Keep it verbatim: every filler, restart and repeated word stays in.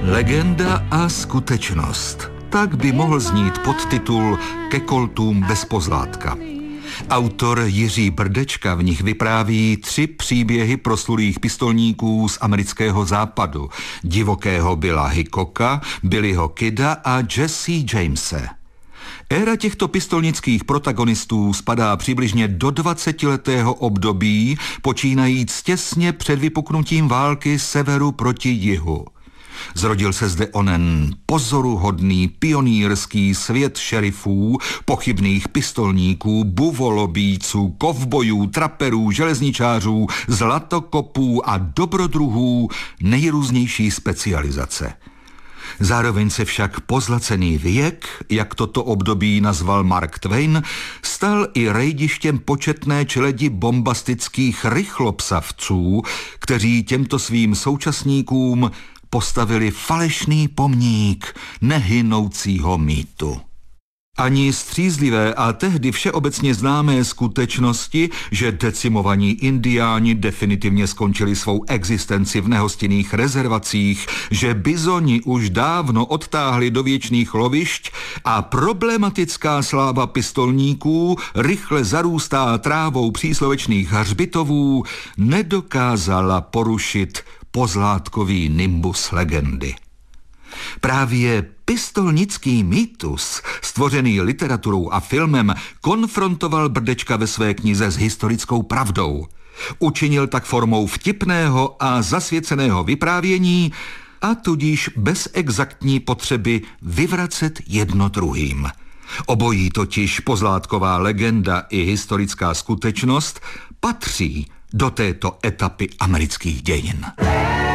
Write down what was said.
Legenda a skutečnost. Tak by mohl znít podtitul Ke koltům bez pozlátka. Autor Jiří Brdečka v nich vypráví tři příběhy proslulých pistolníků z amerického západu. Divokého Billa Hickoka, Billyho Kida a Jesse Jamese. Éra těchto pistolnických protagonistů spadá přibližně do dvacetiletého období, počínajíc těsně před vypuknutím války severu proti jihu. Zrodil se zde onen pozoruhodný pionýrský svět šerifů, pochybných pistolníků, buvolobíců, kovbojů, traperů, železničářů, zlatokopů a dobrodruhů nejrůznější specializace. Zároveň se však pozlacený věk, jak toto období nazval Mark Twain, stal i rejdištěm početné čeledi bombastických rychlopsavců, kteří těmto svým současníkům postavili falešný pomník nehynoucího mýtu. Ani střízlivé a tehdy všeobecně známé skutečnosti, že decimovaní indiáni definitivně skončili svou existenci v nehostinných rezervacích, že bizoni už dávno odtáhli do věčných lovišť a problematická sláva pistolníků rychle zarůstá trávou příslovečných hřbitovů, nedokázala porušit pozlátkový nimbus legendy. Právě pistolnický mýtus, stvořený literaturou a filmem, konfrontoval Brdečka ve své knize s historickou pravdou. Učinil tak formou vtipného a zasvěceného vyprávění a tudíž bez exaktní potřeby vyvracet jedno druhým. Obojí totiž pozlátková legenda i historická skutečnost patří do této etapy amerických dějin.